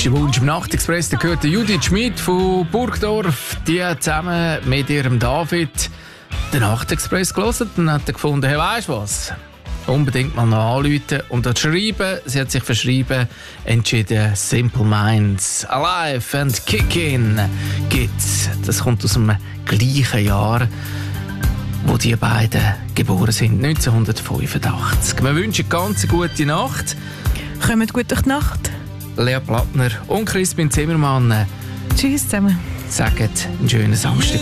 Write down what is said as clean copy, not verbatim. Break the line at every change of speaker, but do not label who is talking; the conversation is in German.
letzte Wunsch im Nachtexpress, da gehört Judith Schmid von Burgdorf. Die hat zusammen mit ihrem David den Nachtexpress gelesen und hat gefunden, hey, weisst du was? Unbedingt mal noch anrufen und dort schreiben. Sie hat sich verschrieben, entschieden, Simple Minds, Alive and Kickin' gibt's. Das kommt aus dem gleichen Jahr, wo die beiden geboren sind, 1985. Wir wünschen ganz gute Nacht.
Kommt gut durch die Nacht.
Lea Plattner und Crispin Zimmermann
Tschüss zusammen.
sagen einen schönen Samstag.